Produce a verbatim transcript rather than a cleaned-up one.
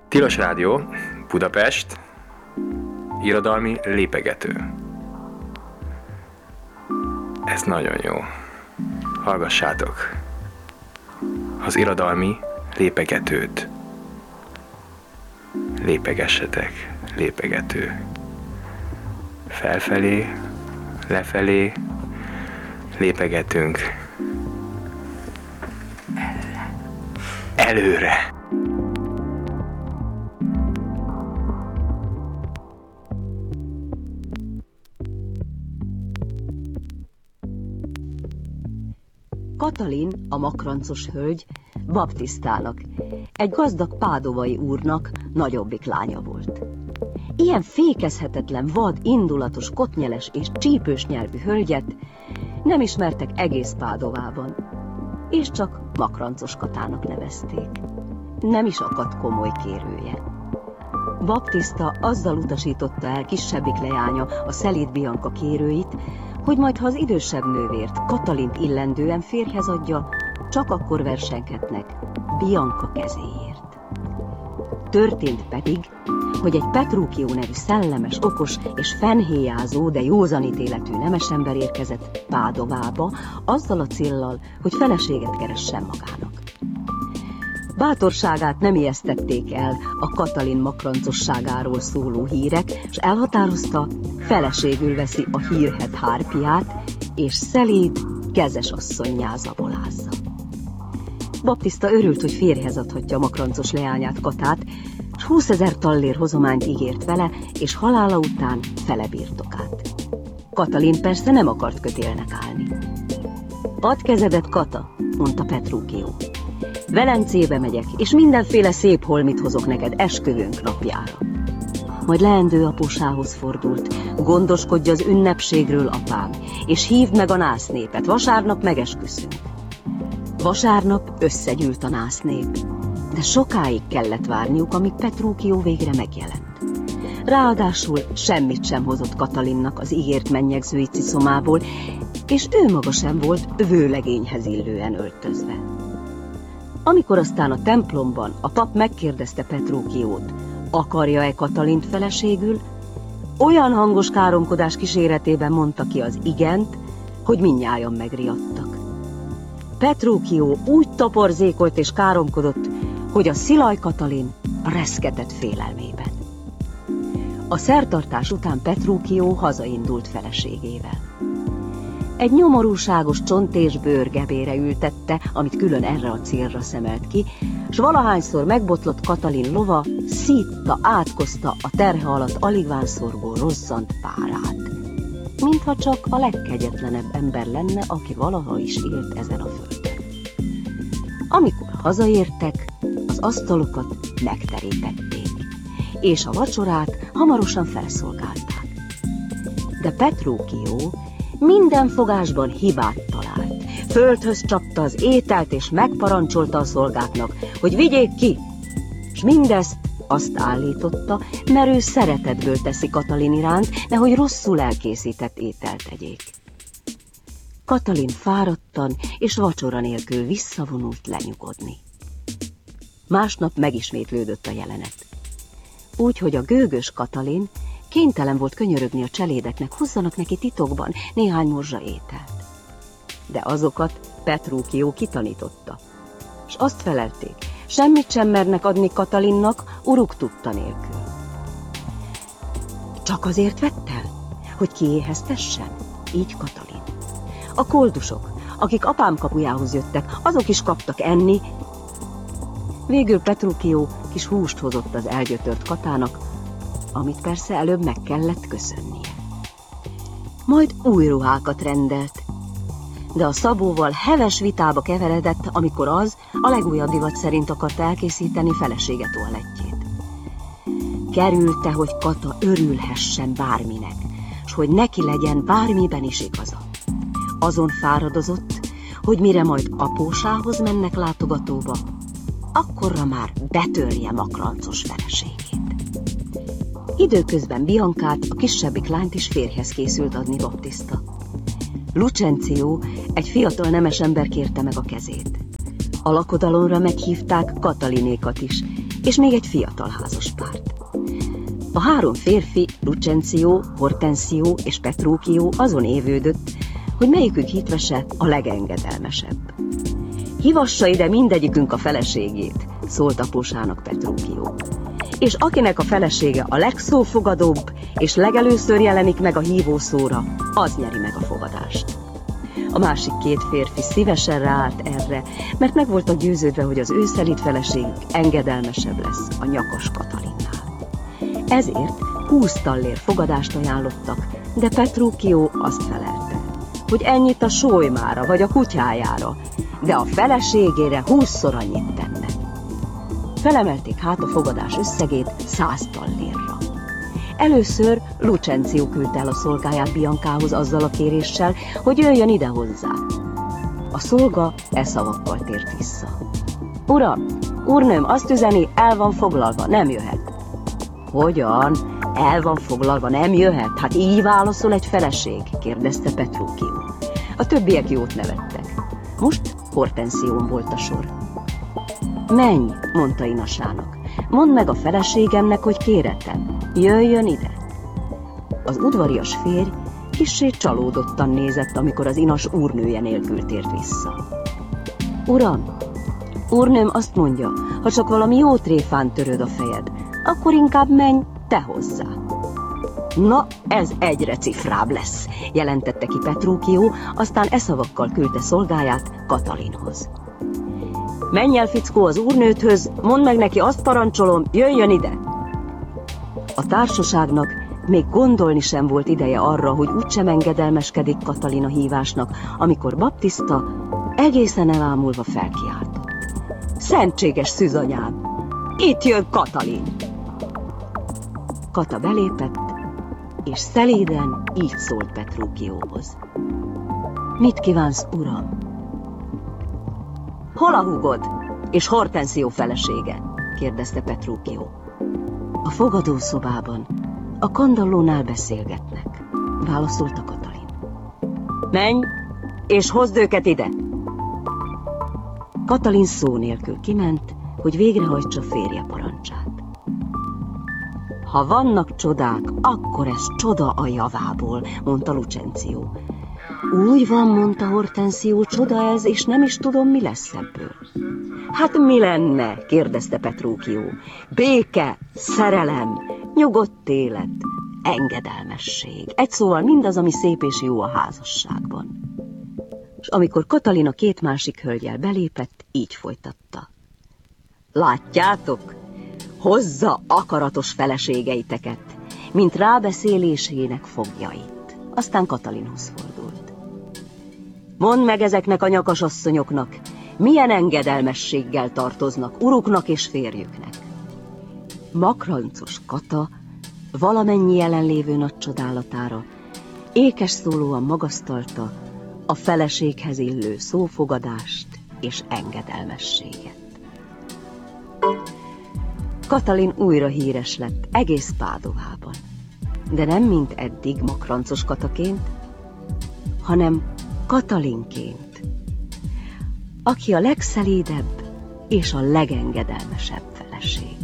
Tilos Rádió, Budapest, irodalmi lépegető. Ez nagyon jó. Hallgassátok az irodalmi lépegetőt. Lépegessetek, lépegető. Felfelé, lefelé, lépegetünk. Előre! Katalin, a makrancos hölgy, Baptisztának, egy gazdag pádovai úrnak nagyobbik lánya volt. Ilyen fékezhetetlen, vad, indulatos, kotnyeles és csípős nyelvű hölgyet nem ismertek egész Pádovában, és csak makrancos Katának nevezték. Nem is akadt komoly kérője. Baptiszta azzal utasította el kisebbik leánya, a szelíd Bianka kérőit, hogy majd ha az idősebb nővért Katalint illendően férjhez adja, csak akkor versenkednek Bianka kezéért. Történt pedig, hogy egy Petruchio nevű szellemes, okos és fenhéjázó, de józanítéletű nemesember érkezett Pádovába, azzal a céllal, hogy feleséget keressen magának. Bátorságát nem ijesztették el a Katalin makrancosságáról szóló hírek, és elhatározta, feleségül veszi a hírhedt hárpiát, és szelíd, kezes asszonnyá zabolázza. Baptiszta örült, hogy férjhez adhatja a makrancos leányát, Katát, s húszezer tallér hozományt ígért vele, és halála után fele birtokát. Katalin persze nem akart kötélnek állni. Add kezedet, Kata, mondta Petruchio. Velencébe megyek, és mindenféle szép holmit hozok neked esküvőnk napjára. Majd leendő apósához fordult, gondoskodj az ünnepségről, apám, és hívd meg a násznépet, vasárnap megesküszünk. Vasárnap összegyűlt a násznép, de sokáig kellett várniuk, amíg Petruchio végre megjelent. Ráadásul semmit sem hozott Katalinnak az ígért mennyegzői ciszomából, és ő maga sem volt vőlegényhez illően öltözve. Amikor aztán a templomban a pap megkérdezte Petruchiót, akarja-e Katalint feleségül, olyan hangos káromkodás kíséretében mondta ki az igent, hogy mindnyájan megriadtak. Petruchio úgy toporzékolt és káromkodott, hogy a szilaj Katalin reszketett félelmében. A szertartás után Petruchio hazaindult feleségével. Egy nyomorúságos csont és bőr gebére ültette, amit külön erre a célra szemelt ki, s valahányszor megbotlott Katalin lova, szítta, átkozta a terhe alatt aligván szorgó rozzant párát. Mintha csak a legkegyetlenebb ember lenne, aki valaha is élt ezen a földön. Amikor hazaértek, az asztalokat megterítették, és a vacsorát hamarosan felszolgálták. De Petruchio minden fogásban hibát talált. Földhöz csapta az ételt, és megparancsolta a szolgáknak, hogy vigyék ki, és mindezt azt állította, mert ő szeretetből teszi Katalin iránt, nehogy rosszul elkészített ételt tegyék. Katalin fáradtan és vacsora nélkül visszavonult lenyugodni. Másnap megismétlődött a jelenet. Úgy, hogy a gőgös Katalin kénytelen volt könyörögni a cselédeknek, hozzanak neki titokban néhány morzsa ételt. De azokat Petruchio kitanította, és azt felelték, semmit sem mernek adni Katalinnak, uruk tudta nélkül. Csak azért vett el, hogy kiéheztessen? Így Katalin. A koldusok, akik apám kapujához jöttek, azok is kaptak enni. Végül Petruchio kis húst hozott az elgyötört Katának, amit persze előbb meg kellett köszönnie. Majd új ruhákat rendelt, de a Szabóval heves vitába keveredett, amikor az a legújabb divat szerint akarta elkészíteni felesége toalettjét. Kerülte, hogy Kata örülhessen bárminek, s hogy neki legyen bármiben is igaza. Azon fáradozott, hogy mire majd apósához mennek látogatóba, akkorra már betörje makrancos feleségét. Időközben Biancát, a kisebbik lányt is férjhez készült adni Baptiszta. Lucencio, egy fiatal nemes ember kérte meg a kezét. A lakodalomra meghívták Katalinékat is, és még egy fiatal házaspárt. A három férfi, Lucentio, Hortensio és Petruchio azon évődött, hogy melyikük hitvese a legengedelmesebb. Hívassa ide mindegyikünk a feleségét, szólt apósának Petruchio. És akinek a felesége a legszófogadóbb, és legelőször jelenik meg a hívószóra, az nyeri meg a fogadást. A másik két férfi szívesen ráállt erre, mert meg voltak győződve, hogy az ő szelíd feleségük engedelmesebb lesz a nyakas Katalinnál. Ezért húsz tallér fogadást ajánlottak, de Petruchio azt felelte, hogy ennyit a sólymára vagy a kutyájára, de a feleségére húszszor annyit tenne. Felemelték hát a fogadás összegét száz tallérra. Először Lucentio küldte el a szolgáját Biancához azzal a kéréssel, hogy jöjjön ide hozzá. A szolga e szavakkal tért vissza. Uram, úrnőm azt üzeni, el van foglalva, nem jöhet. Hogyan? El van foglalva, nem jöhet? Hát így válaszol egy feleség? Kérdezte Petruchio. A többiek jót nevettek. Most Hortension volt a sor. Menj, mondta inasának. Mondd meg a feleségemnek, hogy kéretem. Jöjjön ide. Az udvarias férj kissé csalódottan nézett, amikor az inas úrnője nélkül tért vissza. Uram, úrnőm azt mondja, ha csak valami jó tréfán töröd a fejed, akkor inkább menj te hozzá. Na, ez egyre cifrább lesz, jelentette ki Petruchio, aztán e szavakkal küldte szolgáját Katalinhoz. Menj el, fickó, az úrnőthöz, mondd meg neki, azt parancsolom, jöjjön ide! A társaságnak még gondolni sem volt ideje arra, hogy úgysem engedelmeskedik Katalin a hívásnak, amikor Baptista egészen elámulva felkiáltott. Szentséges szűzanyám! Itt jön Katalin! Kata belépett, és szelíden így szólt Petruchióhoz. Mit kívánsz, uram? Hol a húgod? És Hortensio felesége? Kérdezte Petruchio. A fogadószobában, a kandallónál beszélgetnek, válaszolta Katalin. Menj, és hozd őket ide! Katalin szó nélkül kiment, hogy végrehajtsa férje parancsát. Ha vannak csodák, akkor ez csoda a javából, mondta Lucentio. Úgy van, mondta Hortensio, csoda ez, és nem is tudom, mi lesz ebből. Hát mi lenne? Kérdezte Petruchio. Béke, szerelem, nyugodt élet, engedelmesség. Egy szóval mindaz, ami szép és jó a házasságban. És amikor Katalin a két másik hölgyel belépett, így folytatta. Látjátok? Hozza akaratos feleségeiteket, mint rábeszélésének foglyait. Aztán Katalinhoz fordult. Mondd meg ezeknek a nyakasasszonyoknak, milyen engedelmességgel tartoznak uruknak és férjüknek. Makrancos Kata valamennyi jelenlévő nagy csodálatára ékes szólóan magasztalta a feleséghez illő szófogadást és engedelmességet. Katalin újra híres lett egész Pádovában, de nem mint eddig Makrancos Kataként, hanem Katalinként, aki a legszelídebb és a legengedelmesebb feleség.